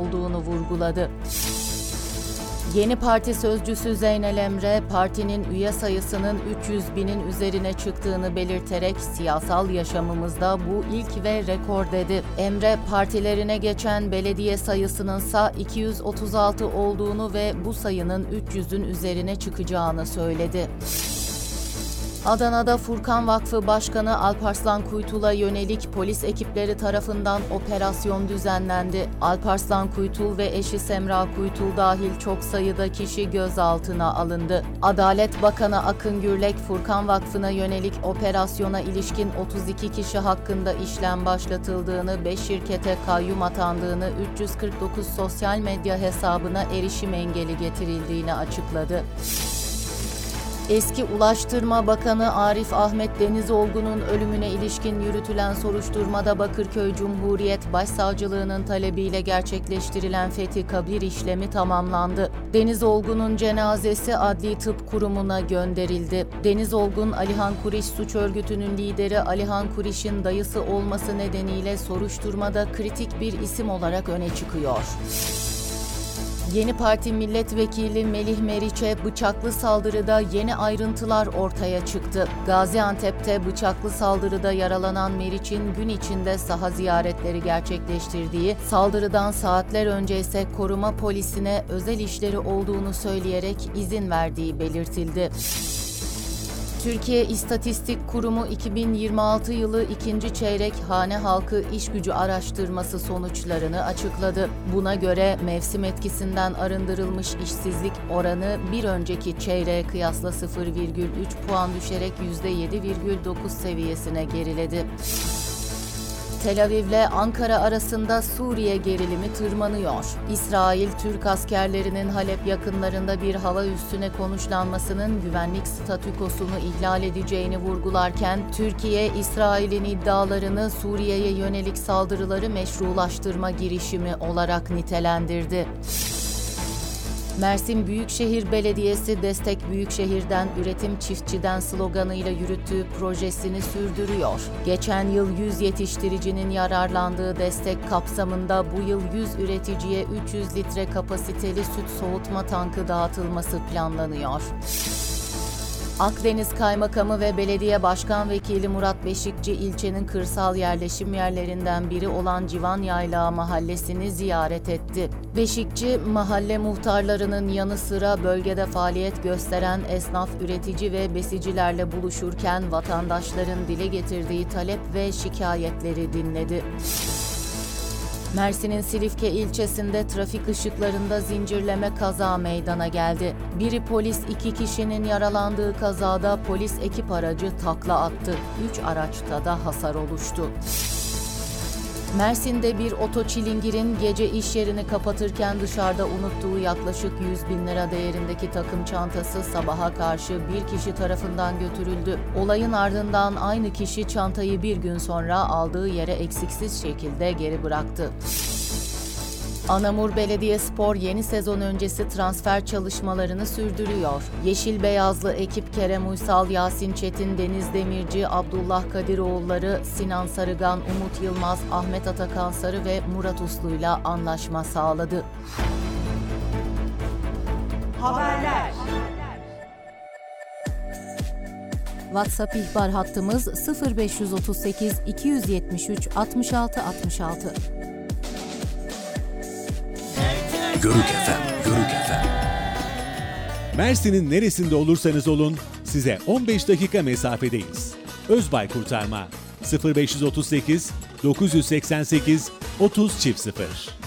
olduğunu vurguladı. Yeni Parti sözcüsü Zeynel Emre, partinin üye sayısının 300 binin üzerine çıktığını belirterek siyasal yaşamımızda bu ilk ve rekor dedi. Emre, partilerine geçen belediye sayısınınsa 236 olduğunu ve bu sayının 300'ün üzerine çıkacağını söyledi. Adana'da Furkan Vakfı Başkanı Alparslan Kuytul'a yönelik polis ekipleri tarafından operasyon düzenlendi. Alparslan Kuytul ve eşi Semra Kuytul dahil çok sayıda kişi gözaltına alındı. Adalet Bakanı Akın Gürlek, Furkan Vakfı'na yönelik operasyona ilişkin 32 kişi hakkında işlem başlatıldığını, 5 şirkete kayyum atandığını, 349 sosyal medya hesabına erişim engeli getirildiğini açıkladı. Eski Ulaştırma Bakanı Arif Ahmet Denizolgun'un ölümüne ilişkin yürütülen soruşturmada Bakırköy Cumhuriyet Başsavcılığı'nın talebiyle gerçekleştirilen fethi kabir işlemi tamamlandı. Denizolgun'un cenazesi Adli Tıp Kurumu'na gönderildi. Denizolgun, Alihan Kuriş suç örgütünün lideri Alihan Kuriş'in dayısı olması nedeniyle soruşturmada kritik bir isim olarak öne çıkıyor. Yeni Parti Milletvekili Melih Meriç'e bıçaklı saldırıda yeni ayrıntılar ortaya çıktı. Gaziantep'te bıçaklı saldırıda yaralanan Meriç'in gün içinde saha ziyaretleri gerçekleştirdiği, saldırıdan saatler önce ise koruma polisine özel işleri olduğunu söyleyerek izin verdiği belirtildi. Türkiye İstatistik Kurumu 2026 yılı ikinci çeyrek hane halkı iş gücü araştırması sonuçlarını açıkladı. Buna göre mevsim etkisinden arındırılmış işsizlik oranı bir önceki çeyreğe kıyasla 0,3 puan düşerek %7,9 seviyesine geriledi. Tel Aviv ile Ankara arasında Suriye gerilimi tırmanıyor. İsrail, Türk askerlerinin Halep yakınlarında bir hava üssüne konuşlanmasının güvenlik statükosunu ihlal edeceğini vurgularken, Türkiye, İsrail'in iddialarını Suriye'ye yönelik saldırıları meşrulaştırma girişimi olarak nitelendirdi. Mersin Büyükşehir Belediyesi Destek Büyükşehir'den Üretim Çiftçiden sloganıyla yürüttüğü projesini sürdürüyor. Geçen yıl 100 yetiştiricinin yararlandığı destek kapsamında bu yıl 100 üreticiye 300 litre kapasiteli süt soğutma tankı dağıtılması planlanıyor. Akdeniz Kaymakamı ve Belediye Başkan Vekili Murat Beşikçi, ilçenin kırsal yerleşim yerlerinden biri olan Civan Yaylağı mahallesini ziyaret etti. Beşikçi, mahalle muhtarlarının yanı sıra bölgede faaliyet gösteren esnaf, üretici ve besicilerle buluşurken vatandaşların dile getirdiği talep ve şikayetleri dinledi. Mersin'in Silifke ilçesinde trafik ışıklarında zincirleme kaza meydana geldi. Biri polis, 2 kişinin yaralandığı kazada polis ekip aracı takla attı. 3 araçta da hasar oluştu. Mersin'de bir otoçilingirin gece iş yerini kapatırken dışarıda unuttuğu yaklaşık 100 bin lira değerindeki takım çantası sabaha karşı bir kişi tarafından götürüldü. Olayın ardından aynı kişi çantayı bir gün sonra aldığı yere eksiksiz şekilde geri bıraktı. Anamur Belediyespor yeni sezon öncesi transfer çalışmalarını sürdürüyor. Yeşil Beyazlı ekip Kerem Uysal, Yasin Çetin, Deniz Demirci, Abdullah Kadiroğulları, Sinan Sarıgan, Umut Yılmaz, Ahmet Atakan Sarı ve Murat Uslu'yla anlaşma sağladı. Haberler. WhatsApp ihbar hattımız 0538 273 66 66. Görük FM, Görük FM. Mersin'in neresinde olursanız olun, size 15 dakika mesafedeyiz. Özbay Kurtarma 0538 988 30 00.